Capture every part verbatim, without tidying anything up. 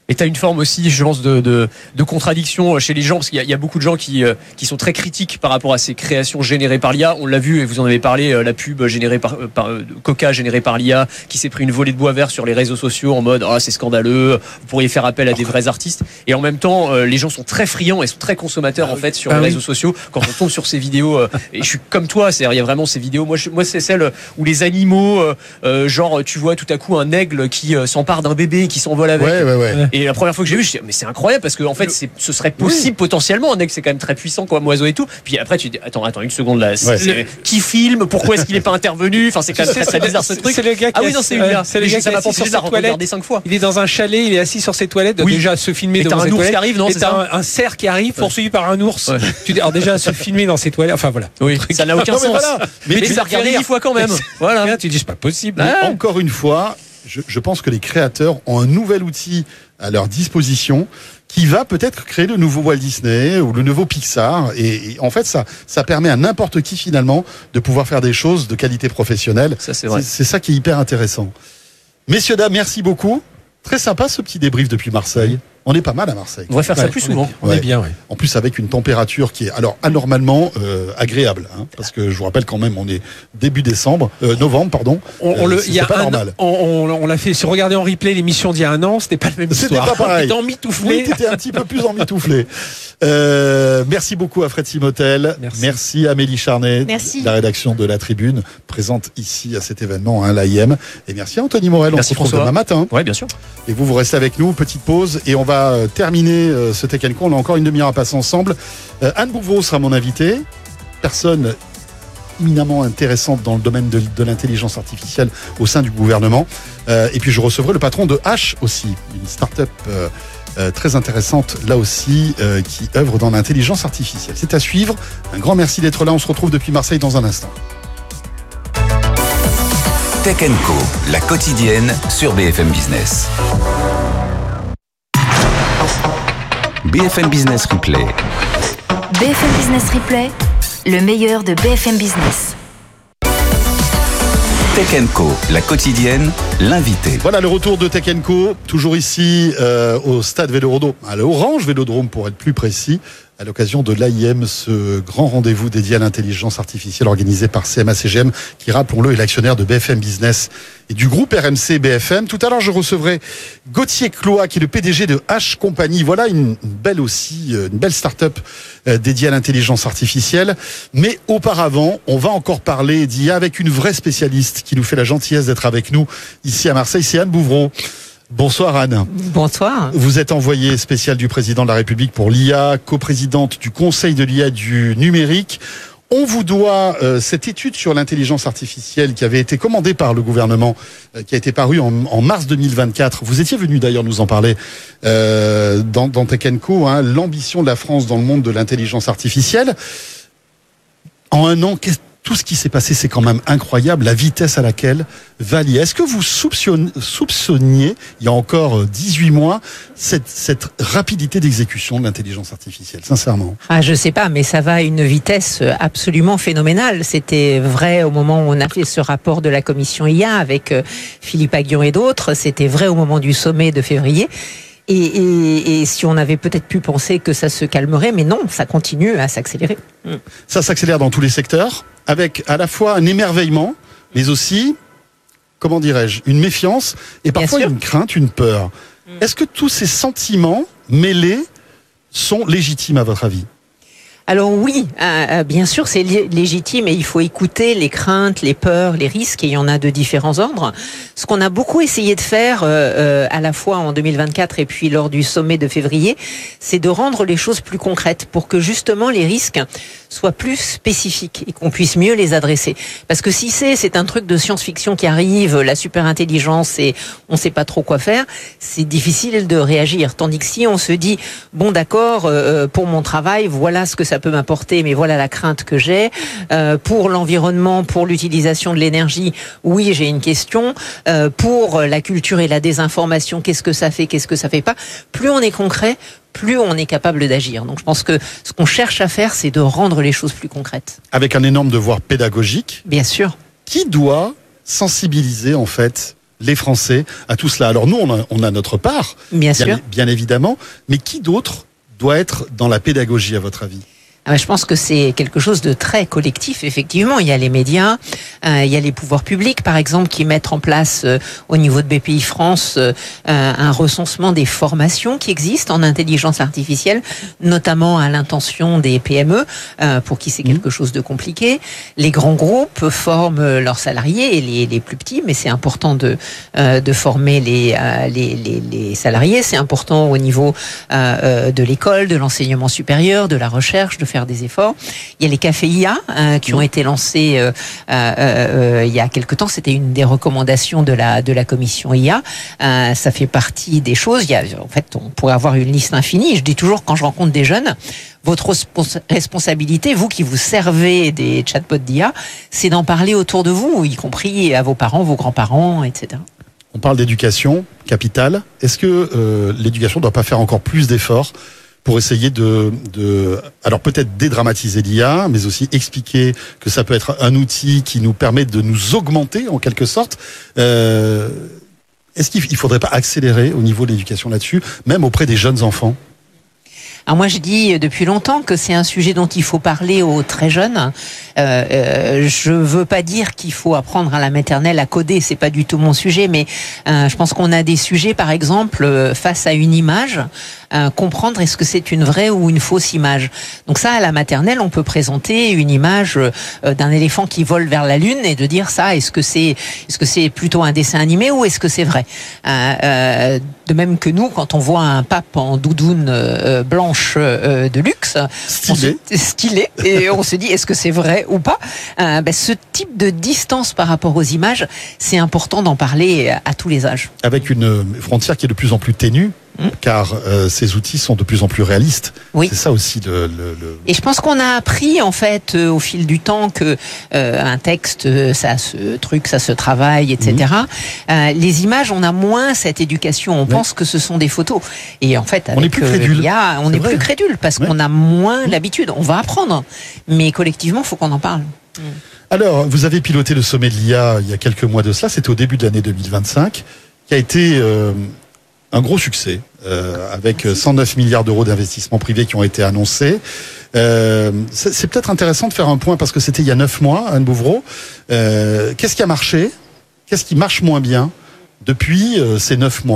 Et t'as une forme aussi, je pense, de, de, de contradiction chez les gens, parce qu'il y a, il y a beaucoup de gens qui, euh, qui sont très critiques par rapport à ces créations générées par l'I A. On l'a vu, et vous en avez parlé, euh, la pub générée par, euh, par euh, Coca générée par l'I A, qui s'est pris une volée de bois vert sur les réseaux sociaux en mode ah, c'est scandaleux, vous pourriez faire appel à des vrais artistes. Et en même temps, euh, les gens sont très friands et sont très consommateurs en fait sur ah les oui. réseaux sociaux. Quand on tombe sur ces vidéos, euh, et je suis comme toi, c'est-à-dire il y a vraiment ces vidéos. Moi, je, moi c'est celle où les animaux, euh, euh, genre tu vois tout à coup un aigle qui euh, s'empare d'un bébé et qui s'envole avec. Ouais, ouais, ouais. Et la première fois que j'ai vu, je dis mais c'est incroyable parce que en fait c'est, ce serait possible oui. potentiellement. Un aigle c'est quand même très puissant comme oiseau et tout. Puis après tu dis attends attends une seconde là. C'est, ouais. c'est, qui filme? Pourquoi est-ce qu'il n'est pas intervenu? Enfin c'est quand même très, très bizarre ce truc. C'est le gars qui ah oui non c'est une euh, c'est le gars qui est assis sur sa toilette. cinq fois. Il est dans un chalet, il est assis sur ses toilettes. Oui. Déjà se filmer et dans t'as ses un ours toilettes. qui arrive non et c'est t'as ça un, un cerf qui arrive poursuivi ouais. par un ours. Ouais. Tu dis alors déjà se filmer dans ses toilettes. Enfin voilà. Oui. Ça n'a aucun non, sens. Mais, voilà. mais, mais tu l'as regardé dix fois quand même. Voilà. Tu dis c'est pas possible. Ah. Encore une fois, je, je pense que les créateurs ont un nouvel outil à leur disposition qui va peut-être créer le nouveau Walt Disney ou le nouveau Pixar. Et, et en fait, ça, ça permet à n'importe qui finalement de pouvoir faire des choses de qualité professionnelle. Ça, c'est vrai. C'est, c'est ça qui est hyper intéressant. Messieurs, dames, merci beaucoup. Très sympa ce petit débrief depuis Marseille. On est pas mal à Marseille. On va faire ouais, ça plus on souvent. Est, on ouais. est bien, oui. En plus, avec une température qui est alors anormalement euh, agréable, hein, parce que je vous rappelle quand même, on est début décembre, euh, novembre, pardon. On, on euh, le, c'est, y a c'est pas un, normal. On, on, on l'a fait. Si on regardait en replay l'émission d'il y a un an, c'était pas le même C'était histoire. pas pareil. T'étais emmitouflé. Oui, t'étais un petit peu plus emmitouflé. Euh, merci beaucoup à Fred Simotel. Merci. Merci à Amélie Charnet, merci. La rédaction de La Tribune, présente ici à cet événement, hein, l'A I M. Et merci à Anthony Morel. Merci on se retrouve demain matin. Oui, bien sûr. Et vous, vous restez avec nous. Petite pause et on va euh, terminer euh, ce Tech and Co. On a encore une demi-heure à passer ensemble. Euh, Anne Bouvreau sera mon invitée. Personne éminemment intéressante dans le domaine de, de l'intelligence artificielle au sein du gouvernement. Euh, et puis je recevrai le patron de H aussi, une start-up euh, euh, très intéressante là aussi euh, qui œuvre dans l'intelligence artificielle. C'est à suivre. Un grand merci d'être là. On se retrouve depuis Marseille dans un instant. Tech and Co, la quotidienne sur B F M Business. B F M Business Replay. B F M Business Replay, le meilleur de B F M Business. Tech and Co, la quotidienne, l'invité. Voilà le retour de Tech and Co, toujours ici euh, au stade Vélodrome, à l'Orange Vélodrome pour être plus précis, à l'occasion de l'A I M, ce grand rendez-vous dédié à l'intelligence artificielle organisé par C M A C G M, qui, rappelons-le, est l'actionnaire de B F M Business et du groupe R M C B F M. Tout à l'heure, je recevrai Gauthier Cloat, qui est le P D G de H Company. Voilà une belle aussi, une belle start-up dédiée à l'intelligence artificielle. Mais auparavant, on va encore parler d'I A avec une vraie spécialiste qui nous fait la gentillesse d'être avec nous ici à Marseille. C'est Anne Bouvreau. Bonsoir Anne. Bonsoir. Vous êtes envoyée spéciale du président de la République pour l'I A, coprésidente du Conseil de l'I A du numérique. On vous doit euh, cette étude sur l'intelligence artificielle qui avait été commandée par le gouvernement, euh, qui a été parue en, en mars deux mille vingt-quatre. Vous étiez venu d'ailleurs nous en parler euh, dans, dans Tech and Co, hein, l'ambition de la France dans le monde de l'intelligence artificielle. En un an, qu'est-ce tout ce qui s'est passé, c'est quand même incroyable, la vitesse à laquelle va l'I A. Est-ce que vous soupçonniez, soupçonniez il y a encore dix-huit mois, cette, cette rapidité d'exécution de l'intelligence artificielle, sincèrement? Ah, je sais pas, mais ça va à une vitesse absolument phénoménale. C'était vrai au moment où on a fait ce rapport de la commission I A avec Philippe Aghion et d'autres. C'était vrai au moment du sommet de février. Et, et, et si on avait peut-être pu penser que ça se calmerait, mais non, ça continue à s'accélérer. Ça s'accélère dans tous les secteurs, avec à la fois un émerveillement, mais aussi, comment dirais-je, une méfiance et parfois une crainte, une peur. Mmh. Est-ce que tous ces sentiments mêlés sont légitimes à votre avis ? Alors oui, euh, bien sûr, c'est légitime et il faut écouter les craintes, les peurs, les risques, et il y en a de différents ordres. Ce qu'on a beaucoup essayé de faire, euh, à la fois en deux mille vingt-quatre et puis lors du sommet de février, c'est de rendre les choses plus concrètes pour que justement les risques soient plus spécifiques et qu'on puisse mieux les adresser. Parce que si c'est c'est un truc de science-fiction qui arrive, la super-intelligence et on sait pas trop quoi faire, c'est difficile de réagir. Tandis que si on se dit, bon d'accord, euh, pour mon travail, voilà ce que ça peut m'apporter, mais voilà la crainte que j'ai. Euh, pour l'environnement, pour l'utilisation de l'énergie, oui, j'ai une question. Euh, pour la culture et la désinformation, qu'est-ce que ça fait, qu'est-ce que ça fait pas? Plus on est concret, plus on est capable d'agir. Donc je pense que ce qu'on cherche à faire, c'est de rendre les choses plus concrètes. Avec un énorme devoir pédagogique. Bien sûr. Qui doit sensibiliser en fait les Français à tout cela. Alors nous, on a, on a notre part, Bien bien, sûr. bien évidemment, mais qui d'autre doit être dans la pédagogie à votre avis ? Je pense que c'est quelque chose de très collectif, effectivement. Il y a les médias, euh, il y a les pouvoirs publics, par exemple, qui mettent en place euh, au niveau de B P I France euh, un recensement des formations qui existent en intelligence artificielle, notamment à l'intention des P M E, euh, pour qui c'est quelque chose de compliqué. Les grands groupes forment leurs salariés et les, les plus petits, mais c'est important de, euh, de former les, euh, les, les, les salariés. C'est important au niveau euh, de l'école, de l'enseignement supérieur, de la recherche, de faire des efforts. Il y a les cafés I A euh, qui ont été lancés euh, euh, euh, il y a quelque temps. C'était une des recommandations de la de la commission I A. Euh, ça fait partie des choses. Il y a, en fait, on pourrait avoir une liste infinie. Je dis toujours quand je rencontre des jeunes, votre responsabilité, vous qui vous servez des chatbots d'I A, c'est d'en parler autour de vous, y compris à vos parents, vos grands-parents, et cetera. On parle d'éducation capitale. Est-ce que euh, l'éducation ne doit pas faire encore plus d'efforts pour essayer de, de alors peut-être dédramatiser l'I A, mais aussi expliquer que ça peut être un outil qui nous permet de nous augmenter en quelque sorte. Euh, est-ce qu'il ne faudrait pas accélérer au niveau de l'éducation là-dessus, même auprès des jeunes enfants ? Alors moi je dis depuis longtemps que c'est un sujet dont il faut parler aux très jeunes. Euh, euh, je veux pas dire qu'il faut apprendre à la maternelle à coder, c'est pas du tout mon sujet, mais euh, je pense qu'on a des sujets, par exemple, euh, face à une image, euh, comprendre est-ce que c'est une vraie ou une fausse image. Donc ça, à la maternelle, on peut présenter une image euh, d'un éléphant qui vole vers la lune et de dire ça, est-ce que c'est est-ce que c'est plutôt un dessin animé ou est-ce que c'est vrai. Euh, euh, de même que nous, quand on voit un pape en doudoune euh, blanche euh, de luxe, stylé, on se, stylé, et on se dit est-ce que c'est vrai ou pas. Euh, ben, ce type de distance par rapport aux images, c'est important d'en parler à tous les âges. Avec une frontière qui est de plus en plus ténue. Mmh. Car euh, ces outils sont de plus en plus réalistes. Oui. C'est ça aussi le, le, le... Et je pense qu'on a appris en fait euh, au fil du temps que euh, un texte, ça se truc, ça se travaille, et cetera. Mmh. Euh, les images, on a moins cette éducation. On oui. pense que ce sont des photos. Et en fait, avec on est plus crédule. l'I A, on est, est plus crédule parce oui. qu'on a moins mmh. l'habitude. On va apprendre, mais collectivement, il faut qu'on en parle. Mmh. Alors, vous avez piloté le sommet de l'I A il y a quelques mois de cela. C'était au début de l'année deux mille vingt-cinq, qui a été euh, un gros succès, euh, avec cent neuf milliards d'euros d'investissements privés qui ont été annoncés. Euh, c'est, c'est peut-être intéressant de faire un point, parce que c'était il y a neuf mois, Anne Bouvreau. Euh, qu'est-ce qui a marché ? Qu'est-ce qui marche moins bien depuis euh, ces neuf mois ?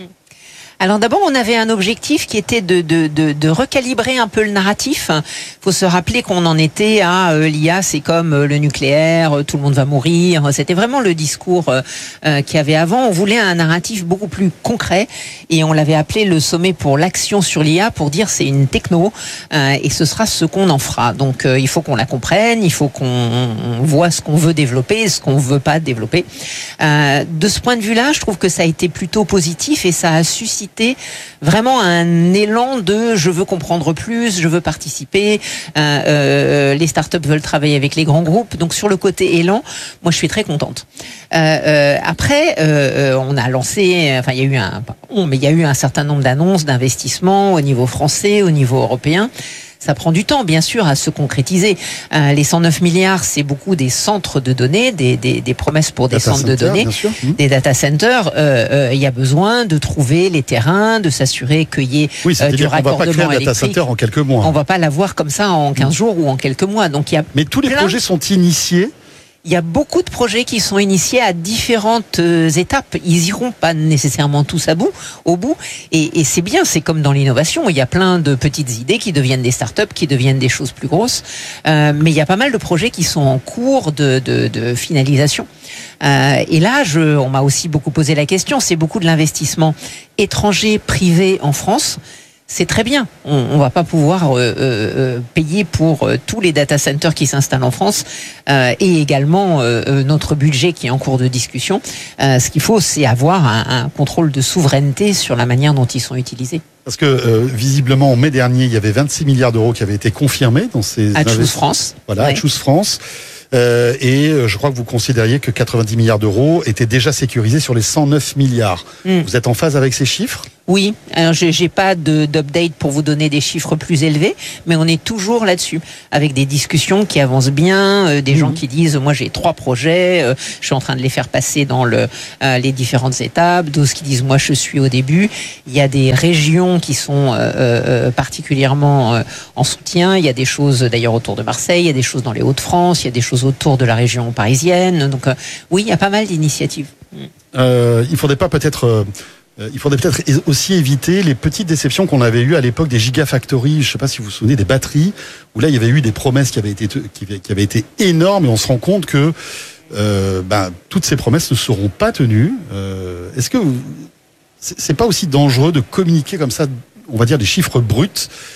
Alors d'abord, on avait un objectif qui était de, de, de, de recalibrer un peu le narratif. Il faut se rappeler qu'on en était à euh, l'I A, c'est comme euh, le nucléaire, euh, tout le monde va mourir. C'était vraiment le discours euh, qu'il y avait avant. On voulait un narratif beaucoup plus concret et on l'avait appelé le sommet pour l'action sur l'I A pour dire c'est une techno euh, et ce sera ce qu'on en fera. Donc euh, il faut qu'on la comprenne, il faut qu'on voit ce qu'on veut développer, ce qu'on veut pas développer. Euh, de ce point de vue-là, je trouve que ça a été plutôt positif et ça a suscité vraiment un élan de je veux comprendre plus, je veux participer, euh, euh, les startups veulent travailler avec les grands groupes. Donc sur le côté élan, moi je suis très contente. Euh, euh, après, euh, on a lancé, enfin il y a eu un, on, mais il y a eu un certain nombre d'annonces d'investissements au niveau français, au niveau européen. Ça prend du temps, bien sûr, à se concrétiser. Euh, les cent neuf milliards, c'est beaucoup des centres de données, des, des, des promesses pour des data centres center, de données, mmh. des data centers. Euh, euh, il y a besoin de trouver les terrains, de s'assurer qu'il y ait oui, euh, du raccordement électrique. On va pas créer un data center en quelques mois. On va pas l'avoir comme ça en quinze mmh. jours ou en quelques mois. Donc il y a Mais tous les plein... projets sont initiés. Il y a beaucoup de projets qui sont initiés à différentes euh, étapes. Ils iront pas nécessairement tous à bout, au bout. Et, et c'est bien, c'est comme dans l'innovation. Il y a plein de petites idées qui deviennent des startups, qui deviennent des choses plus grosses. Euh, mais il y a pas mal de projets qui sont en cours de, de, de finalisation. Euh, et là, je, on m'a aussi beaucoup posé la question. C'est beaucoup de l'investissement étranger, privé en France. C'est très bien. On, on va pas pouvoir euh, euh, payer pour euh, tous les data centers qui s'installent en France euh, et également euh, notre budget qui est en cours de discussion. Euh, ce qu'il faut, c'est avoir un, un contrôle de souveraineté sur la manière dont ils sont utilisés. Parce que euh, visiblement, en mai dernier, il y avait vingt-six milliards d'euros qui avaient été confirmés dans ces à Choose France. Voilà, ouais. à Choose France. Euh, et je crois que vous considériez que quatre-vingt-dix milliards d'euros étaient déjà sécurisés sur les cent neuf milliards. Mm. Vous êtes en phase avec ces chiffres ? Oui, alors je j'ai pas de, d'update pour vous donner des chiffres plus élevés, mais on est toujours là-dessus, avec des discussions qui avancent bien, euh, des mmh. gens qui disent moi j'ai trois projets, euh, je suis en train de les faire passer dans le euh, les différentes étapes, d'autres qui disent moi je suis au début. Il y a des régions qui sont euh, euh, particulièrement euh, en soutien. Il y a des choses d'ailleurs autour de Marseille, il y a des choses dans les Hauts-de-France, il y a des choses autour de la région parisienne. Donc euh, oui, il y a pas mal d'initiatives. Euh, il faudrait pas peut-être euh... Il faudrait peut-être aussi éviter les petites déceptions qu'on avait eues à l'époque des gigafactories. Je ne sais pas si vous vous souvenez des batteries, où là il y avait eu des promesses qui avaient été qui avaient été énormes, et on se rend compte que euh, ben, toutes ces promesses ne seront pas tenues. Euh, est-ce que vous, c'est pas aussi dangereux de communiquer comme ça, on va dire des chiffres bruts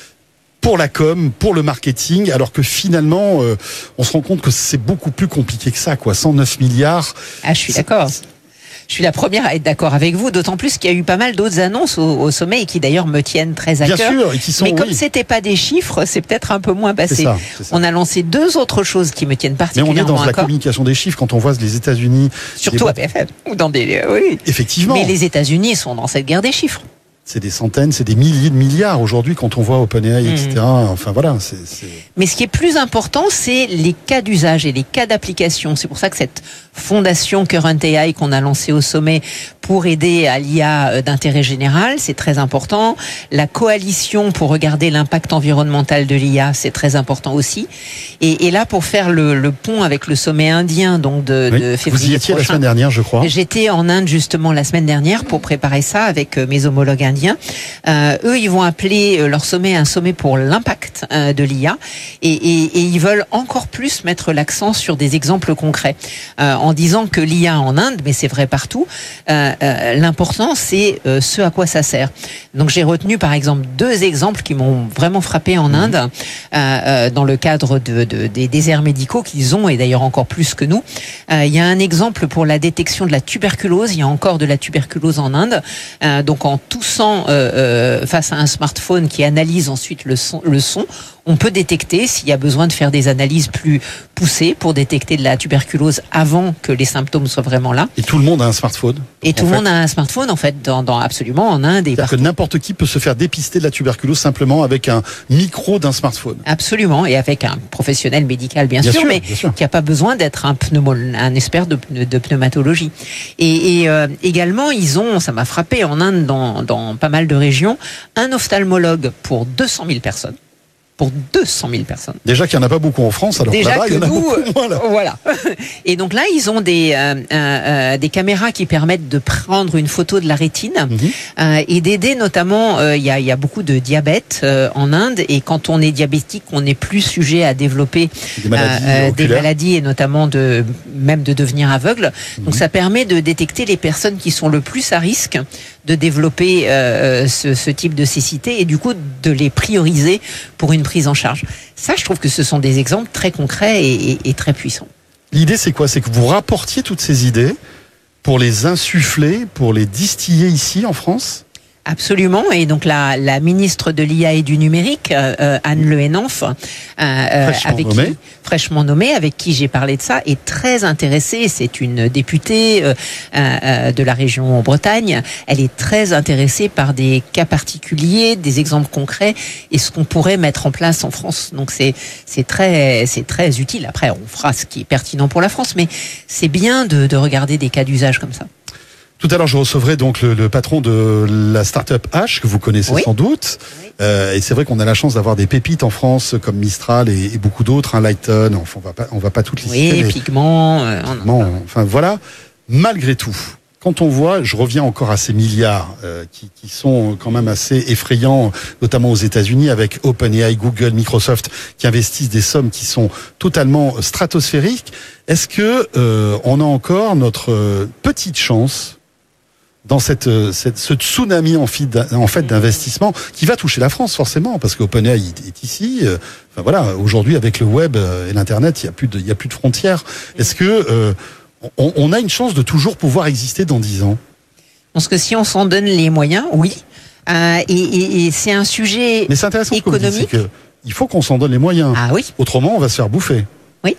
pour la com, pour le marketing, alors que finalement euh, on se rend compte que c'est beaucoup plus compliqué que ça, quoi. cent neuf milliards. Ah, je suis d'accord. Je suis la première à être d'accord avec vous, d'autant plus qu'il y a eu pas mal d'autres annonces au, au sommet et qui d'ailleurs me tiennent très à Bien cœur. sûr, et qui sont, mais comme oui. c'était pas des chiffres, c'est peut-être un peu moins passé. C'est ça, c'est ça. On a lancé deux autres choses qui me tiennent particulièrement Mais on est dans à la cœur. communication des chiffres quand on voit les États-Unis. Surtout les... à B F M ou dans des oui. Effectivement. Mais les États-Unis sont dans cette guerre des chiffres. C'est des centaines, c'est des milliers de milliards aujourd'hui quand on voit OpenAI, mmh. et cetera. Enfin voilà. C'est, c'est... Mais ce qui est plus important, c'est les cas d'usage et les cas d'application. C'est pour ça que cette fondation Current A I qu'on a lancée au sommet pour aider à l'I A d'intérêt général, c'est très important. La coalition pour regarder l'impact environnemental de l'I A, c'est très important aussi. Et, et là, pour faire le, le pont avec le sommet indien, donc de, oui. de février Vous y étiez prochain, la semaine dernière, je crois. J'étais en Inde justement la semaine dernière pour préparer ça avec mes homologues indiens. Euh, eux, ils vont appeler leur sommet un sommet pour l'impact euh, de l'I A, et, et, et ils veulent encore plus mettre l'accent sur des exemples concrets, euh, en disant que l'I A en Inde, mais c'est vrai partout, euh, euh, l'important c'est euh, ce à quoi ça sert. Donc j'ai retenu par exemple deux exemples qui m'ont vraiment frappé en Inde, euh, euh, dans le cadre de, de, des déserts médicaux qu'ils ont, et d'ailleurs encore plus que nous. Euh, il y a un exemple pour la détection de la tuberculose. Il y a encore de la tuberculose en Inde, euh, donc en toussant Euh, euh, face à un smartphone qui analyse ensuite le son, le son, on peut détecter s'il y a besoin de faire des analyses plus poussées pour détecter de la tuberculose avant que les symptômes soient vraiment là. Et tout le monde a un smartphone. Et tout le monde a un smartphone en fait, dans, dans absolument en Inde et C'est-à-dire partout. que n'importe qui peut se faire dépister de la tuberculose simplement avec un micro d'un smartphone. Absolument, et avec un professionnel médical bien, bien sûr, sûr, mais bien sûr. qui n'a pas besoin d'être un, pneumo, un expert de, de pneumatologie. Et, et euh, également, ils ont, ça m'a frappé en Inde, dans, dans pas mal de régions, un ophtalmologue pour deux cent mille personnes. Pour deux cent mille personnes. Déjà qu'il n'y en a pas beaucoup en France, alors Déjà là-bas, que il y en a nous, beaucoup moins, là. Voilà. Et donc là, ils ont des euh, euh, des caméras qui permettent de prendre une photo de la rétine, mm-hmm. euh, et d'aider notamment. Il euh, y, a, y a beaucoup de diabète euh, en Inde, et quand on est diabétique, on est plus sujet à développer des maladies, euh, des maladies et notamment de même de devenir aveugle. Mm-hmm. Donc ça permet de détecter les personnes qui sont le plus à risque de développer euh, ce, ce type de cécité, et du coup de les prioriser pour une prise en charge. Ça, je trouve que ce sont des exemples très concrets et, et, et très puissants. L'idée, c'est quoi? C'est que vous rapportiez toutes ces idées pour les insuffler, pour les distiller ici en France? Absolument, et donc la, la ministre de l'I A et du numérique, euh, Anne Le Henanff, euh, fraîchement, avec nommée. Qui, fraîchement nommée, avec qui j'ai parlé de ça, est très intéressée. C'est une députée euh, euh, de la région Bretagne. Elle est très intéressée par des cas particuliers, des exemples concrets, et ce qu'on pourrait mettre en place en France. Donc c'est c'est très c'est très utile. Après, on fera ce qui est pertinent pour la France, mais c'est bien de, de regarder des cas d'usage comme ça. Tout à l'heure, je recevrai donc le, le patron de la start-up H, que vous connaissez oui. sans doute. Oui. Euh, et c'est vrai qu'on a la chance d'avoir des pépites en France, comme Mistral et, et beaucoup d'autres, hein, Lighton. Enfin, on va pas, on va pas toutes les oui, citer. Oui, Pigment. Euh, Pigment, enfin voilà. Malgré tout, quand on voit, je reviens encore à ces milliards euh, qui, qui sont quand même assez effrayants, notamment aux États-Unis, avec OpenAI, Google, Microsoft, qui investissent des sommes qui sont totalement stratosphériques. Est-ce que euh, on a encore notre euh, petite chance dans cette, cette, ce tsunami en fait, en fait d'investissement qui va toucher la France forcément, parce que OpenAI est ici. Enfin voilà, aujourd'hui avec le web et l'internet, il y a plus de, il y a plus de frontières. Est-ce que euh, on, on a une chance de toujours pouvoir exister dans dix ans? Je pense que si on s'en donne les moyens, oui. Euh, et, et, et c'est un sujet Mais c'est intéressant économique. Ce que vous dites, c'est que il faut qu'on s'en donne les moyens. Ah oui. Autrement, on va se faire bouffer. Oui.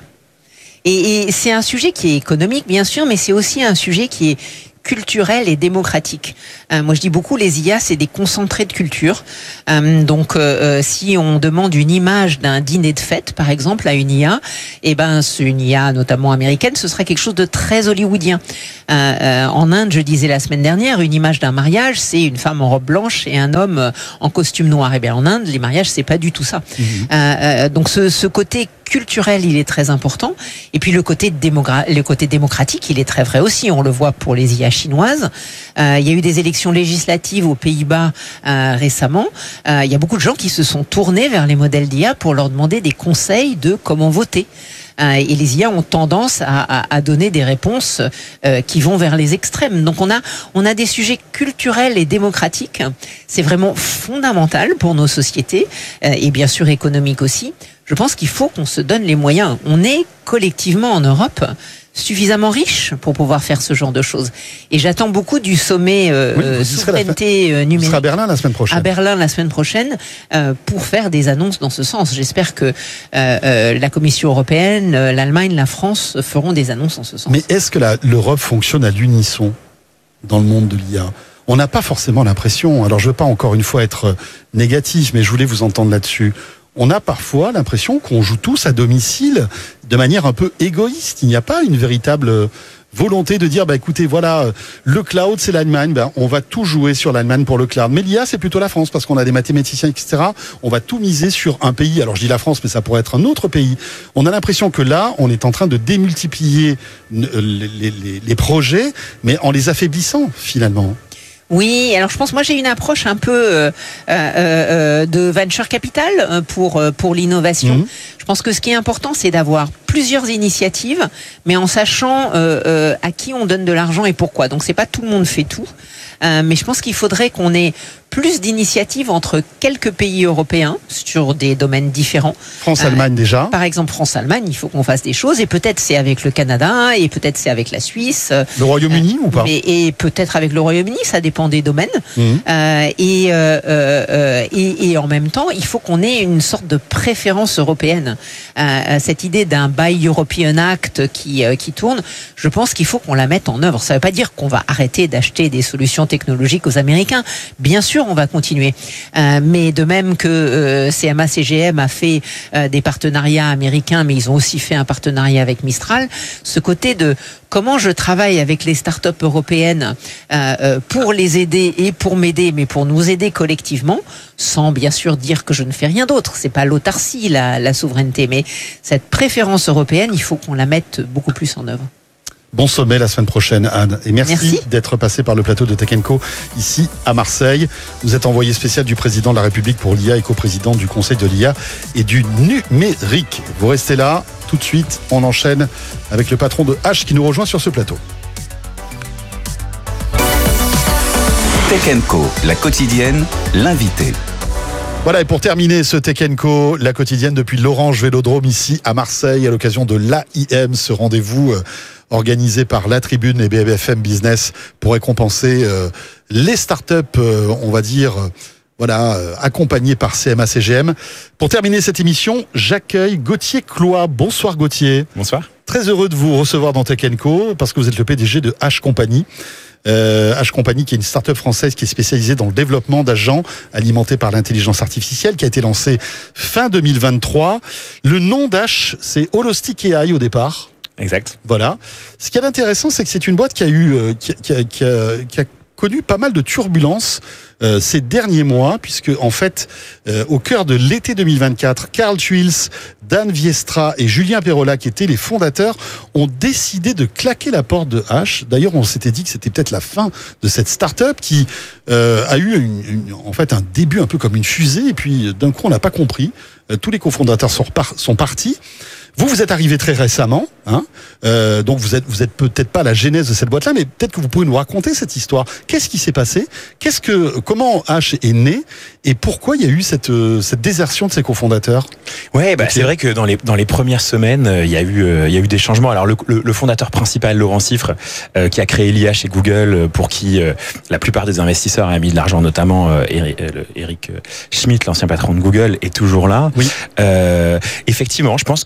Et, et c'est un sujet qui est économique, bien sûr, mais c'est aussi un sujet qui est culturel et démocratique. Euh, moi, je dis beaucoup, les I A, c'est des concentrés de culture. Euh, donc, euh, si on demande une image d'un dîner de fête, par exemple, à une I A, eh ben, c'est une I A notamment américaine, ce serait quelque chose de très hollywoodien. Euh, euh, en Inde, je disais la semaine dernière, une image d'un mariage, c'est une femme en robe blanche et un homme en costume noir. Eh bien, en Inde, les mariages, c'est pas du tout ça. Mmh. Euh, euh, donc, ce, ce côté culturel, il est très important. Et puis le côté, démogra- le côté démocratique, il est très vrai aussi. On le voit pour les I A chinoises. Euh, il y a eu des élections législatives aux Pays-Bas euh, récemment. Euh, il y a beaucoup de gens qui se sont tournés vers les modèles d'I A pour leur demander des conseils de comment voter. Euh, et les I A ont tendance à, à, à donner des réponses euh, qui vont vers les extrêmes. Donc on a, on a des sujets culturels et démocratiques. C'est vraiment fondamental pour nos sociétés euh, et bien sûr économiques aussi. Je pense qu'il faut qu'on se donne les moyens. On est collectivement en Europe suffisamment riche pour pouvoir faire ce genre de choses. Et j'attends beaucoup du sommet euh, oui, souveraineté euh, numérique. Vous serez à Berlin la semaine prochaine. À Berlin la semaine prochaine euh, pour faire des annonces dans ce sens. J'espère que euh, euh, la Commission européenne, euh, l'Allemagne, la France feront des annonces en ce sens. Mais est-ce que la, l'Europe fonctionne à l'unisson dans le monde de l'I A ? On n'a pas forcément l'impression. Alors je ne veux pas encore une fois être négatif, mais je voulais vous entendre là-dessus. On a parfois l'impression qu'on joue tous à domicile de manière un peu égoïste. Il n'y a pas une véritable volonté de dire, bah écoutez, voilà, le cloud c'est l'Allemagne, ben on va tout jouer sur l'Allemagne pour le cloud. Mais l'I A c'est plutôt la France parce qu'on a des mathématiciens, et cetera. On va tout miser sur un pays. Alors je dis la France, mais ça pourrait être un autre pays. On a l'impression que là, on est en train de démultiplier les, les, les projets, mais en les affaiblissant finalement. Oui, alors je pense, moi j'ai une approche un peu euh, euh, de venture capital pour pour l'innovation. Mmh. Je pense que ce qui est important, c'est d'avoir plusieurs initiatives, mais en sachant euh, euh, à qui on donne de l'argent et pourquoi. Donc c'est pas tout le monde fait tout, euh, mais je pense qu'il faudrait qu'on ait plus d'initiatives entre quelques pays européens sur des domaines différents. France-Allemagne euh, déjà. Par exemple, France-Allemagne, il faut qu'on fasse des choses, et peut-être c'est avec le Canada, et peut-être c'est avec la Suisse. Le Royaume-Uni euh, ou pas ? Et, et peut-être avec le Royaume-Uni, ça dépend des domaines. Mmh. Euh, et, euh, euh, et, et en même temps, il faut qu'on ait une sorte de préférence européenne. Euh, cette idée d'un Buy European Act qui, euh, qui tourne, je pense qu'il faut qu'on la mette en œuvre. Ça ne veut pas dire qu'on va arrêter d'acheter des solutions technologiques aux Américains. Bien sûr, on va continuer. Euh, mais de même que euh, C M A C G M a fait euh, des partenariats américains, mais ils ont aussi fait un partenariat avec Mistral, ce côté de comment je travaille avec les startups européennes euh, euh, pour les aider et pour m'aider, mais pour nous aider collectivement, sans bien sûr dire que je ne fais rien d'autre. C'est pas l'autarcie, la, la souveraineté, mais cette préférence européenne, il faut qu'on la mette beaucoup plus en œuvre. Bon sommet la semaine prochaine, Anne. Et merci, merci. d'être passé par le plateau de Tech and Co ici à Marseille. Vous êtes envoyé spécial du président de la République pour l'I A et coprésident du Conseil de l'I A et du numérique. Vous restez là. Tout de suite, on enchaîne avec le patron de H qui nous rejoint sur ce plateau. Tech and Co, la quotidienne, l'invité. Voilà, et pour terminer ce Tech and Co, la quotidienne depuis l'Orange Vélodrome ici à Marseille, à l'occasion de l'A I M, ce rendez-vous euh, organisé par La Tribune et B F M Business pour récompenser euh, les startups, euh, on va dire, euh, voilà, euh, accompagnées par C M A C G M. Pour terminer cette émission, j'accueille Gauthier Cloy. Bonsoir Gauthier. Bonsoir. Très heureux de vous recevoir dans Tech and Co parce que vous êtes le P D G de H Company. Euh, H Company qui est une start-up française qui est spécialisée dans le développement d'agents alimentés par l'intelligence artificielle, qui a été lancée fin deux mille vingt-trois. Le nom d'H, c'est Holostic A I au départ. Exact. Voilà. Ce qui est intéressant, c'est que c'est une boîte qui a eu, euh, qui, qui, a, qui, a, qui a connu pas mal de turbulences euh, ces derniers mois, puisque en fait, euh, au cœur de l'été deux mille vingt-quatre, Carl Schwilz, Dan Viestra et Julien Perola, qui étaient les fondateurs, ont décidé de claquer la porte de H. D'ailleurs, on s'était dit que c'était peut-être la fin de cette start-up qui euh, a eu une, une, en fait un début un peu comme une fusée, et puis d'un coup, on n'a pas compris. Euh, tous les cofondateurs sont, repart, sont partis. Vous, vous êtes arrivé très récemment, hein, euh, donc vous êtes, vous êtes peut-être pas la genèse de cette boîte-là, mais peut-être que vous pouvez nous raconter cette histoire. Qu'est-ce qui s'est passé ? Qu'est-ce que, comment H est né et pourquoi il y a eu cette, euh, cette désertion de ses cofondateurs ? Ouais, bah, okay. C'est vrai que dans les dans les premières semaines, euh, il y a eu euh, il y a eu des changements. Alors le, le, le fondateur principal, Laurent Siffre, euh, qui a créé l'I A chez Google, pour qui euh, la plupart des investisseurs a mis de l'argent, notamment euh, Eric, euh, Eric Schmidt, l'ancien patron de Google, est toujours là. Oui. Euh, effectivement, je pense que ça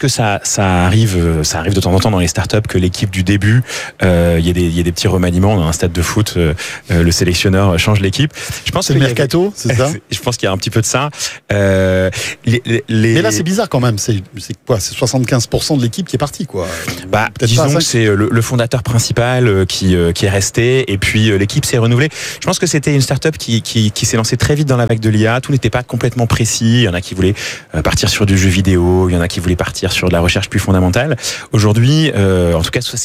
ça arrive, ça arrive de temps en temps dans les startups que l'équipe du début, euh, il y a des, il y a des petits remaniements dans un stade de foot. Euh, le sélectionneur change l'équipe. Je pense c'est que le mercato, c'est ça. Je pense qu'il y a un petit peu de ça. Euh, les, les... Mais là, c'est bizarre quand même. C'est, c'est quoi? C'est soixante-quinze pour cent de l'équipe qui est partie, quoi. Bah, Peut-être disons pas que c'est le, le fondateur principal qui, qui est resté, et puis l'équipe s'est renouvelée. Je pense que c'était une startup qui, qui, qui s'est lancée très vite dans la vague de l'I A. Tout n'était pas complètement précis. Il y en a qui voulaient partir sur du jeu vidéo, il y en a qui voulaient partir sur de la recherche plus fondamentale. Aujourd'hui, euh, en tout cas,